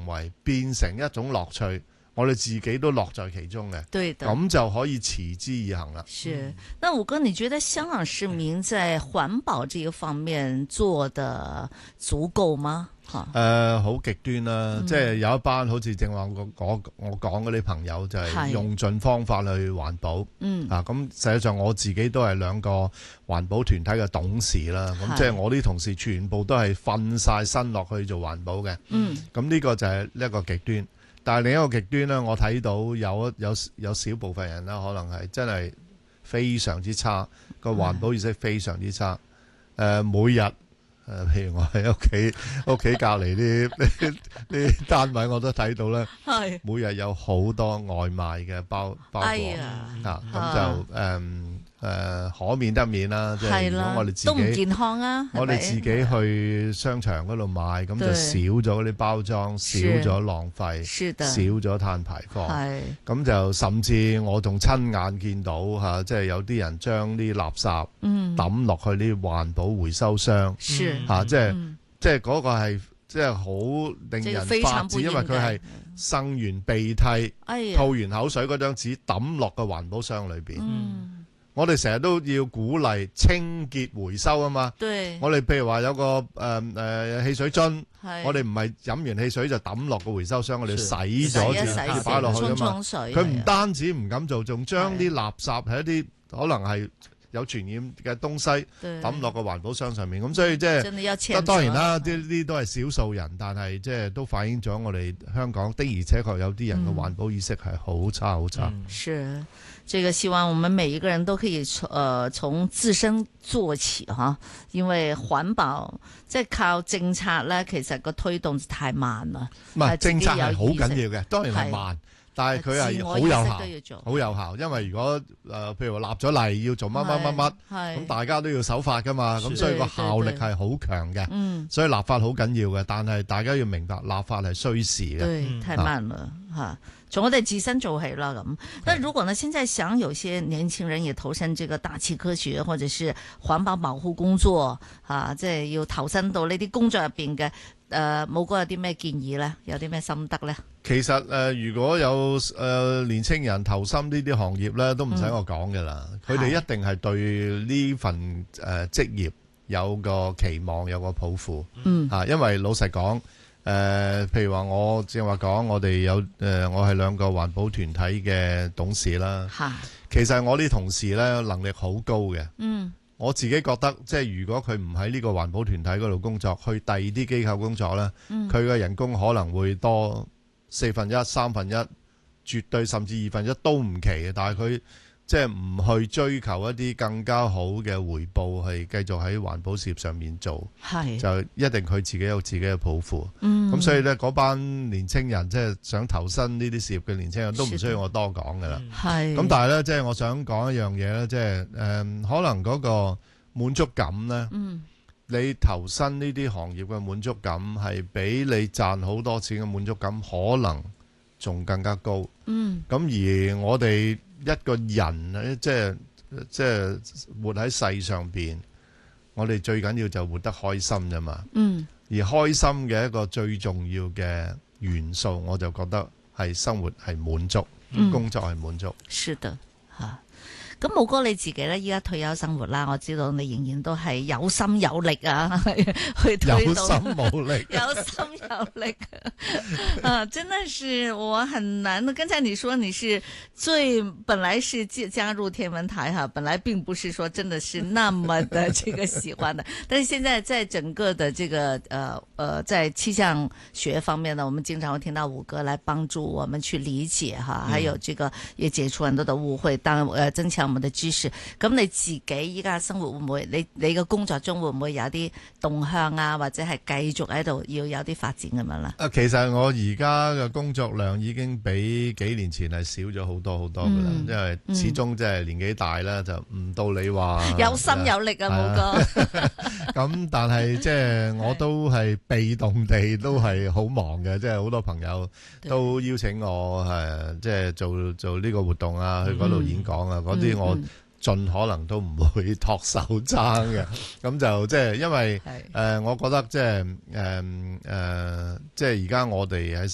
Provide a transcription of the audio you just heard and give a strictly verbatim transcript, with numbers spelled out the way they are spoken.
行為變成一種樂趣，我哋自己都樂在其中嘅， 對的， 咁就可以持之以恒啦。 是，那武哥，你覺得香港市民在環保這個方面做得足夠嗎？嚇，誒， 好極端啦，即係有一班好似正話我我我講嗰啲朋友就係用盡方法去環保，嗯啊，咁實際上我自己都係兩個環保團體嘅董事啦，咁即係我啲同事全部都係瞓晒身落去做環保嘅，嗯，咁呢個就係一個極端。但係另一個極端咧，我睇到有有有少部分人啦，可能係真係非常之差，個環保意識非常之差。誒、呃，每日誒、呃，譬如我喺屋企屋企隔離啲啲單位，我都睇到咧，係每日有好多外賣嘅包包裹、哎、啊，咁就誒。嗯誒、呃、可免得免啦，即係如果我哋自己都唔健康啊，我哋自己去商場嗰度買，咁就少咗嗰啲包裝，少咗浪費，少咗碳排放。咁就甚至我仲親眼見到嚇，即係有啲人將啲垃圾抌落去啲環保回收箱，嚇，即係即係嗰個係即係好令人髮指，因為佢係擤完鼻涕、哎、吐完口水嗰張紙抌落個環保箱裏邊。嗯，我哋成日都要鼓勵清潔回收啊嘛，對，我哋譬如話有個誒誒汽水樽，我哋唔係飲完汽水就抌落個回收箱，我哋要洗咗先擺落去啊嘛。佢唔單止唔敢做，仲將啲垃圾係一啲可能係有傳染嘅東西抌落個環保箱上面。咁所以即係當然啦，啲啲都係少數人，但係即係都反映咗我哋香港的而且確有啲人嘅環保意識係好差好差。是。這個希望我們每一個人都可以從呃從自身做起哈，因為環保即係靠政策咧，其實個推動太慢啦。唔係政策係好緊要嘅，當然係慢，但係佢係好有效，好有效。因為如果誒、呃、譬如話立咗例要做乜乜乜乜，咁大家都要守法噶嘛，咁所以個效力係好強嘅。嗯，所以立法好緊要嘅，但係大家要明白立法係需時嘅。對，太慢了吓。啊從我哋自身做起啦咁，但如果呢，現在想有些年輕人也投身這個大氣科學或者是環保保護工作，啊，即係要投身到呢啲工作入邊嘅，誒，武哥有啲咩建議咧？有啲咩心得咧？其實誒、呃，如果有誒、呃、年輕人投身呢啲行業咧，都唔使我講嘅啦，佢、嗯、哋一定係對呢份誒職、呃、業有個期望，有個抱負，嗯，吓、啊，因為老實講。誒、呃，譬如話我正話講，我哋有誒、呃，我係兩個環保團體嘅董事啦。係，其實我啲同事咧能力好高嘅。嗯，我自己覺得，即係如果佢唔喺呢個環保團體嗰度工作，去第二啲機構工作咧，佢嘅人工可能會多四分一、三分一，絕對甚至二分一都唔奇嘅。但係佢即係唔去追求一啲更加好嘅回報，係繼續喺環保事業上面做，係就一定佢自己有自己嘅抱負。嗯，咁所以咧嗰班年青人即係想投身呢啲事業嘅年青人都唔需要我多講噶啦。係咁，但係咧即係我想講一樣嘢咧，即係誒可能嗰個滿足感咧，嗯，你投身呢啲行業嘅滿足感係比你賺好多錢嘅滿足感可能仲更加高。嗯，咁而我哋一個人咧，即係即係活喺世上邊，我哋最緊要就活得開心啫嘛。嗯，而開心嘅一個最重要嘅元素，我就覺得係生活係滿足，嗯、工作係滿足。是的，吓。咁武哥你自己咧，依家退休生活啦，我知道你仍然都係有心有力啊，去推動有心冇力，有心有力啊，真的是我很難。剛才你說你是最本來是加入天文台哈，本來並不是說真的是那麼的這個喜歡的，但是現在在整個的這個呃呃在氣象學方面呢，我們經常會聽到武哥來幫助我們去理解哈，還有這個也解除很多的誤會，當然呃增強我們的知識。咁你自己依家生活會唔會，你你嘅工作中會唔會有啲動向啊，或者係繼續喺度要有啲發展咁樣啦？啊，其實我而家嘅工作量已經比幾年前係少咗好多好多噶啦，嗯，因為始終即係年紀大啦，就唔到你話有心有力啊，武哥。咁但係即係我都係被動地都係好忙嘅，即係好多朋友都邀請我係即係做做呢個活動啊，去嗰度演講啊，嗰啲，嗯，我盡可能都唔會托手踭嘅。咁就即係因為誒，呃，我覺得即係誒誒，即係而家我哋喺